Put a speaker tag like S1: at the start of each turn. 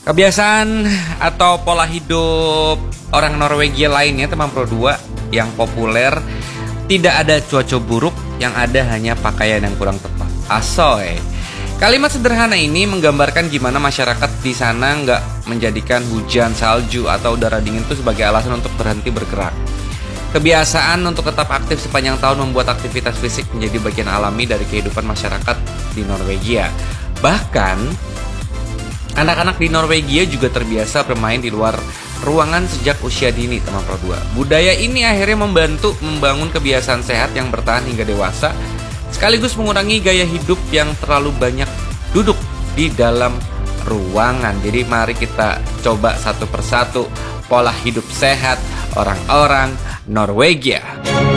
S1: Kebiasaan atau pola hidup orang Norwegia lainnya teman Pro 2 yang populer, tidak ada cuaca buruk, yang ada hanya pakaian yang kurang tepat. Asoy. Kalimat sederhana ini menggambarkan gimana masyarakat di sana nggak menjadikan hujan, salju, atau udara dingin itu sebagai alasan untuk berhenti bergerak. Kebiasaan untuk tetap aktif sepanjang tahun membuat aktivitas fisik menjadi bagian alami dari kehidupan masyarakat di Norwegia. Bahkan, anak-anak di Norwegia juga terbiasa bermain di luar ruangan sejak usia dini, teman Pro 2. Budaya ini akhirnya membantu membangun kebiasaan sehat yang bertahan hingga dewasa, sekaligus mengurangi gaya hidup yang terlalu banyak duduk di dalam ruangan. Jadi mari kita coba satu persatu pola hidup sehat orang-orang Norwegia.